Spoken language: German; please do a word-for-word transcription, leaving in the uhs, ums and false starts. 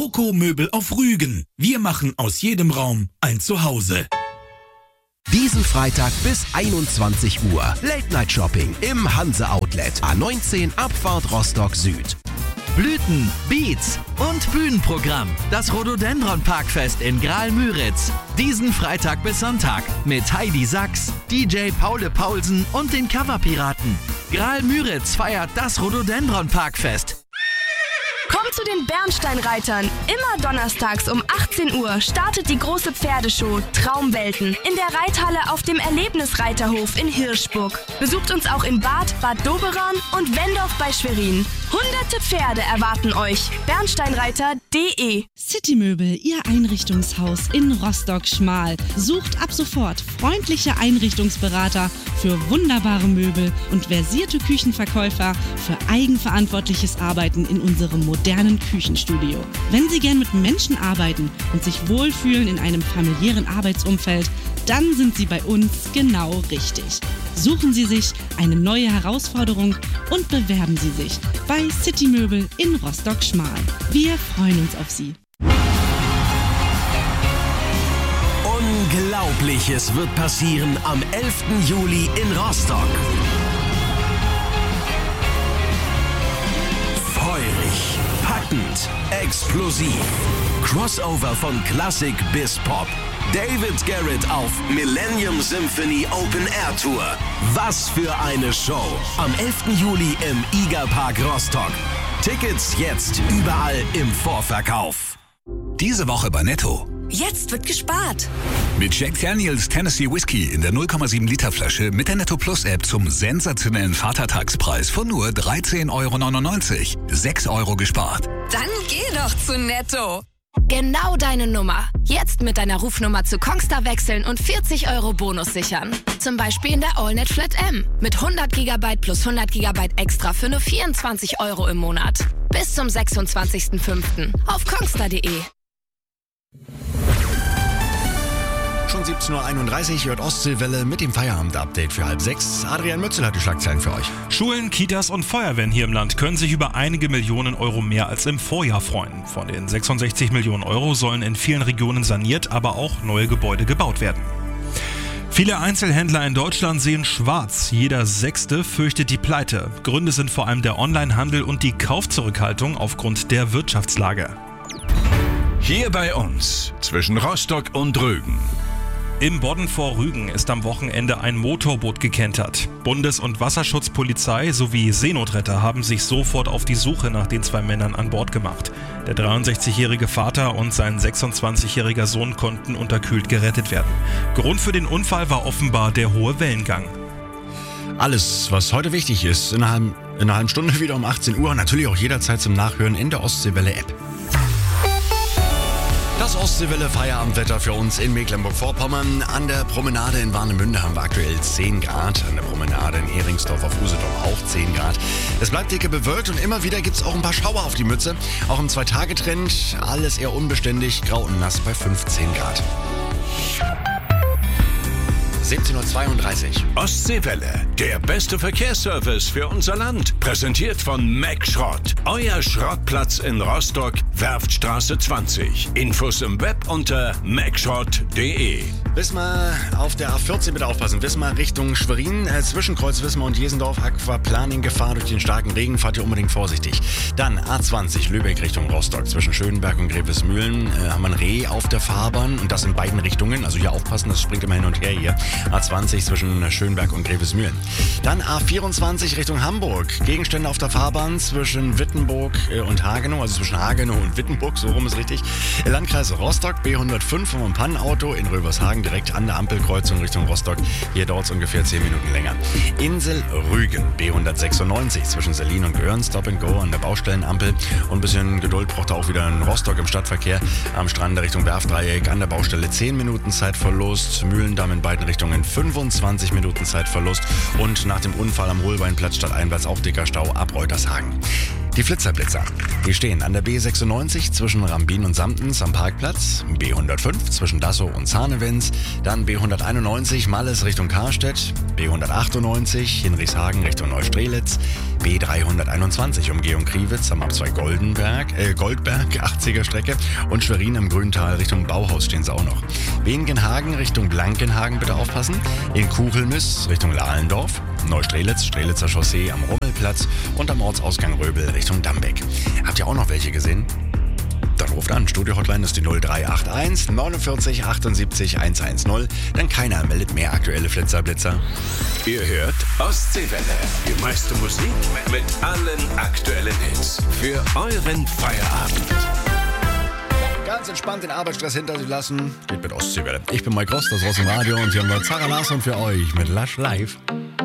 Loco Möbel auf Rügen. Wir machen aus jedem Raum ein Zuhause. Diesen Freitag bis einundzwanzig Uhr Late Night Shopping im Hanse Outlet A neunzehn Abfahrt Rostock Süd. Blüten, Beats und Bühnenprogramm. Das Rhododendron Parkfest in Graal-Müritz. Diesen Freitag bis Sonntag mit Heidi Sachs, D J Paule Paulsen und den Coverpiraten. Graal-Müritz feiert das Rhododendron Parkfest. Komm zu den Bernsteinreitern. Immer donnerstags um achtzehn Uhr startet die große Pferdeshow Traumwelten in der Reithalle auf dem Erlebnisreiterhof in Hirschburg. Besucht uns auch in Bad, Bad Doberan und Wendorf bei Schwerin. Hunderte Pferde erwarten euch. Bernsteinreiter punkt de Citymöbel, Ihr Einrichtungshaus in Rostock-Schmal. Sucht ab sofort freundliche Einrichtungsberater für wunderbare Möbel und versierte Küchenverkäufer für eigenverantwortliches Arbeiten in unserem modernen Küchenstudio. Wenn Sie gern mit Menschen arbeiten und sich wohlfühlen in einem familiären Arbeitsumfeld, dann sind Sie bei uns genau richtig. Suchen Sie sich eine neue Herausforderung und bewerben Sie sich bei Citymöbel in Rostock-Schmal. Wir freuen uns auf Sie. Unglaubliches wird passieren am elften Juli in Rostock. Feurig, packend, explosiv. Crossover von Klassik bis Pop. David Garrett auf Millennium Symphony Open Air Tour. Was für eine Show. Am elften Juli im Igerpark Rostock. Tickets jetzt überall im Vorverkauf. Diese Woche bei Netto. Jetzt wird gespart. Mit Jack Daniels Tennessee Whiskey in der null Komma sieben Liter Flasche mit der Netto Plus App zum sensationellen Vatertagspreis von nur dreizehn Euro neunundneunzig. sechs Euro gespart. Dann geh doch zu Netto. Genau deine Nummer. Jetzt mit deiner Rufnummer zu Kongstar wechseln und vierzig Euro Bonus sichern. Zum Beispiel in der AllNet Flat M. Mit hundert Gigabyte plus hundert Gigabyte extra für nur vierundzwanzig Euro im Monat. Bis zum sechsundzwanzigsten fünften auf kongstar punkt de. Schon siebzehn Uhr einunddreißig, hört Ostseewelle mit dem Feierabend-Update für halb sechs. Adrian Mützel hat die Schlagzeilen für euch. Schulen, Kitas und Feuerwehren hier im Land können sich über einige Millionen Euro mehr als im Vorjahr freuen. Von den sechsundsechzig Millionen Euro sollen in vielen Regionen saniert, aber auch neue Gebäude gebaut werden. Viele Einzelhändler in Deutschland sehen schwarz. Jeder Sechste fürchtet die Pleite. Gründe sind vor allem der Onlinehandel und die Kaufzurückhaltung aufgrund der Wirtschaftslage. Hier bei uns, zwischen Rostock und Rügen. Im Bodden vor Rügen ist am Wochenende ein Motorboot gekentert. Bundes- und Wasserschutzpolizei sowie Seenotretter haben sich sofort auf die Suche nach den zwei Männern an Bord gemacht. Der dreiundsechzigjährige Vater und sein sechsundzwanzigjähriger Sohn konnten unterkühlt gerettet werden. Grund für den Unfall war offenbar der hohe Wellengang. Alles, was heute wichtig ist, in einer halben, in einer halben Stunde wieder um achtzehn Uhr. Natürlich auch jederzeit zum Nachhören in der Ostseewelle-App. Das Ostseewelle-Feierabendwetter für uns in Mecklenburg-Vorpommern. An der Promenade in Warnemünde haben wir aktuell zehn Grad. An der Promenade in Ehringsdorf auf Usedom auch zehn Grad. Es bleibt dicke bewölkt und immer wieder gibt es auch ein paar Schauer auf die Mütze. Auch im Zwei-Tage-Trend alles eher unbeständig, grau und nass bei fünfzehn Grad. siebzehn Uhr zweiunddreißig. Ostseewelle, der beste Verkehrsservice für unser Land. Präsentiert von Mack Schrott. Euer Schrottplatz in Rostock, Werftstraße zwanzig. Infos im Web unter mackschrott punkt de. Wismar auf der A vierzehn bitte aufpassen. Wismar Richtung Schwerin, äh, zwischen Kreuz Wismar und Jesendorf. Aquaplaning Gefahr durch den starken Regen. Fahrt ihr unbedingt vorsichtig. Dann A zwanzig Lübeck Richtung Rostock. Zwischen Schönberg und Grevesmühlen äh, haben wir ein Reh auf der Fahrbahn. Und das in beiden Richtungen. Also hier aufpassen, das springt immer hin und her hier. A zwanzig zwischen Schönberg und Grevesmühlen. Dann A vierundzwanzig Richtung Hamburg. Gegenstände auf der Fahrbahn zwischen Wittenburg und Hagenow, also zwischen Hagenow und Wittenburg, so rum ist richtig. Landkreis Rostock, B hundertfünf vom Pannenauto in Röbershagen, direkt an der Ampelkreuzung Richtung Rostock. Hier dauert es ungefähr zehn Minuten länger. Insel Rügen, B hundertsechsundneunzig zwischen Selin und Göhren, Stop and Go an der Baustellenampel. Und ein bisschen Geduld braucht er auch wieder in Rostock im Stadtverkehr. Am Strand Richtung Werftdreieck, an der Baustelle zehn Minuten Zeitverlust. Mühlendamm in beiden Richtungen fünfundzwanzig Minuten Zeitverlust und nach dem Unfall am Holbeinplatz statt Einwärts auch dicker Stau ab Reutershagen. Die Flitzerblitzer, die stehen an der B sechsundneunzig zwischen Rambin und Samtens am Parkplatz, B hundertfünf zwischen Dassow und Zahnewitz, dann B hunderteinundneunzig Malles Richtung Karstedt, B hundertachtundneunzig Hinrichshagen Richtung Neustrelitz, B dreihunderteinundzwanzig Umgehung Kriwitz am Abzweig Goldenberg, äh, Goldberg, achtziger Strecke und Schwerin im Grüntal Richtung Bauhaus stehen sie auch noch. Wengenhagen Richtung Blankenhagen bitte aufpassen, in Kuchelnüss Richtung Lahlendorf, Neustrelitz, Strelitzer Chaussee am Rummelplatz und am Ortsausgang Röbel Richtung Dambeck. Habt ihr auch noch welche gesehen? Dann ruft an. Studio-Hotline ist die null drei acht eins neunundvierzig achtundsiebzig hundertzehn. Denn keiner meldet mehr aktuelle Flitzerblitzer. Ihr hört Ostseewelle. Die meiste Musik mit allen aktuellen Hits. Für euren Feierabend. Ganz entspannt den Arbeitsstress hinter sich lassen. Geht mit Ostseewelle. Ich bin Mike Ross, das Ross im Radio und hier haben wir Zara Larsson für euch mit Lush Live.